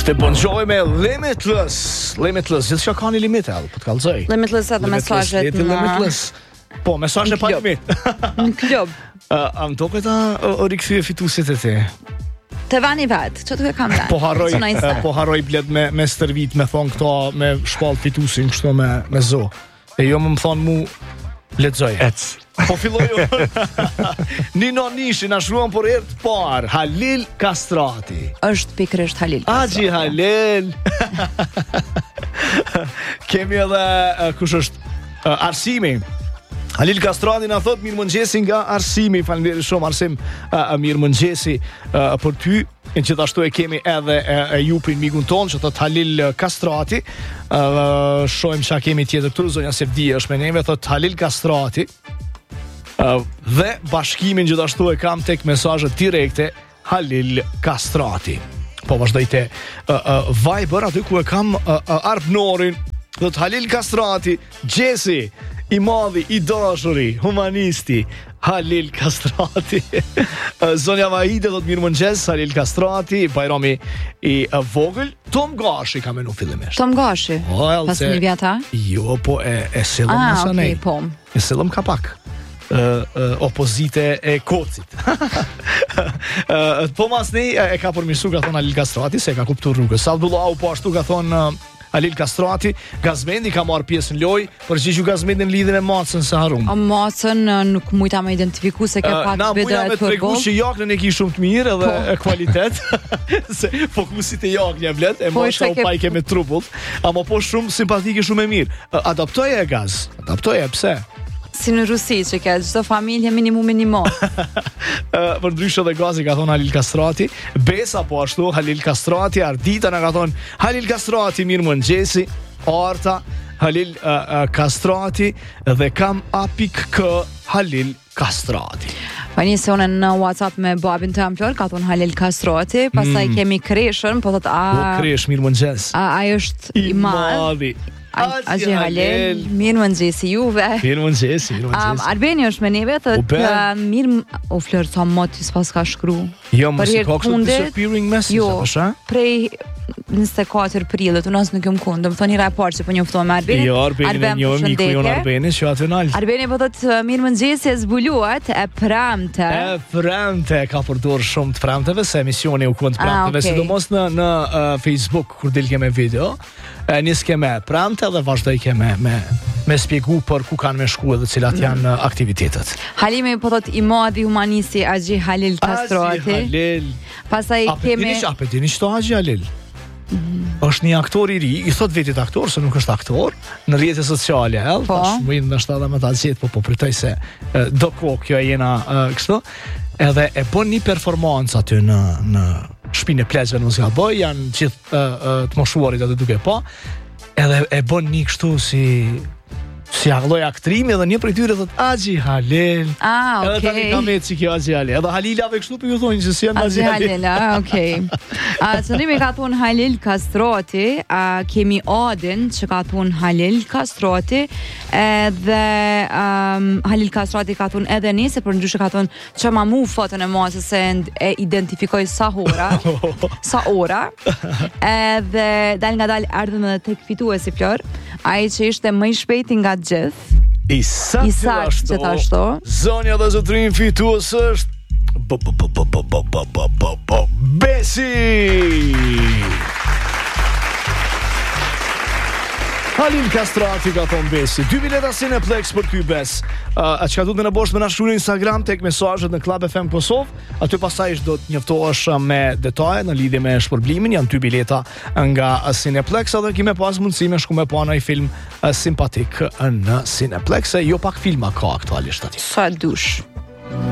Ishte Bon Jovi me Limitless, gjithë që ka një limit, po të kallëzoj. Limitless edhe mesazhet në Limitless. Po, mesazhe pa limit. Në klub. Am duket o rikthye fituesit e ti. Te vani vet, çfarë duhet kam Po harroj blet me stërvit, me thon këto me shpall fituesin kështu me zo. E jo më thon mu lexoj. Po filloj Nino Nishi na shruan për herë të parë Halil Kastrati. Është pikërisht Halil Kastrati. Aji Halil. Kemi edhe kush është Arsimi. Halil Kastrati na thot mirëmëngjesi nga Arsimi. Faleminderit shumë Arsim. Mirëmëngjesi për ty. E gjithashtu e kemi edhe Juprin migun ton që thot Halil Kastrati. Shohim çka kemi tjetër këtu. Zonja Sevdia është me neve, thot Halil Kastrati. Dhe bashkimin gjithashtu e kam tek mesazhet direkte Halil Kastrati. Po vazhdoj te Viber aty ku e kam Arpnorin, thot Halil Kastrati, Gjesi, i madhi, i dashuri, humanisti, Halil Kastrati. Zonja Vahide thot mirëmëngjes Halil Kastrati, Bajrami i vogël, Tom Gashi ka menu fillimisht. Tom Gashi. Pas një vjata? Jo, po e sillëm nësanej. Okay, po. E sillëm ka pak. Opozite e kocit. Po masni e ka përmirësu ka thonë Halil Kastrati se e ka kuptu rrugës. Abdullahu po ashtu ka thonë Halil Kastrati, Gazmendi ka marrë pjesë në lojë, përgjigju Gazmendi në lidhjen e Macën se harum. Macën nuk mujta me identifiku se ke pak na video e tregu që jaknën e ki shumë të mirë edhe kvalitet. Se fokusit e jaknë vlet, e mosha u pajke me trupull, ama po shumë simpatike, shumë e mirë. Adaptoje e Gaz, adaptoje pse? Si në Rusi që ke çdo familje minimum. Për ndryshe dhe Gazi ka thonë Halil Kastrati, Besa po ashtu Halil Kastrati, Ardita na ka thonë Halil Kastrati, mirëmëngjesi, Arta Halil Kastrati dhe kam APK Halil Kastrati. Pa njëse unë në WhatsApp me babin të amplor, ka thonë Halil Kastrati, pastaj kemi Kreshën, po thot Kresh, mirëmëngjes. Ai është i madhi. Aji Halil, mirëmëngjesi juve. Mirëmëngjesi. Arbeni është me neve, thot mirë o Flor sa moti s'pas ka shkru. Jo, mos i ka kështu disappearing message, apo prej 24 prillit, unë asë nuk jom kundë, do më thoni raport që po njoftohem me Arbenin. Jo, Arbenin jo, miku jonë Arbeni, që aty nalë. Arbeni po thot mirëmëngjesi e zbuluat, e premte. E premte, ka përdor shumë të premteve, se emisioni u kënd premteve, sidomos në Facebook, kur dilke me video, niske me premte dhe vazhdojke me spjegu për ku kanë me shku edhe cilat janë aktivitetet. Halimi po thot i madhi humanisti Aji Halil Kastrati. Aji Halil. Pastaj kemi... Apetini qëto Aji Halil? Është një aktor i ri, i thot vetit aktor, se nuk është aktor, në rrjete sociale, tash mujnë në shtada me ta gjithë, po pritoj se do kohë kjo jena kështu, edhe e bën një performancë aty në shpinë e pleqve në zga bëj, janë gjithë të moshuarit atë duke pa, edhe e bën një kështu si alloj aktrimi edhe një prej tyre thot Aji Halil. Okay. Edhe tani ka me që kjo Aji Halil. Edhe Halilave kështu për ju thonë që si janë Aji Halil. Okay. Qëndrimi ka thonë Halil Kastrati, kemi Adin që ka thonë Halil Kastrati, edhe Halil Kastrati ka thonë edhe një, se për ndryshe ka thonë që ma mu fotën e masë se e identifikoj sa ora, edhe dal nga dal ardhëm edhe tek fituesi Flor, ai që ishte më i shpejti nga gjithë. I saktë gjithashtu. Zonja dhe zotrin fitues është Besi. Halil Kastrati ka thonë Besi. 2 bileta Cineplex për ty Bes. A që ka du të në bosh me nashru në Instagram tek mesazhet në Club FM Kosovë. Aty pasaj do të njoftohesh me detaje në lidhje me shpërblimin. Janë 2 bileta nga Cineplex, edhe kime pas mundësi me shku me pa në i film simpatik në Cineplex. Jo pak filma ka aktualisht ati. Sa dush.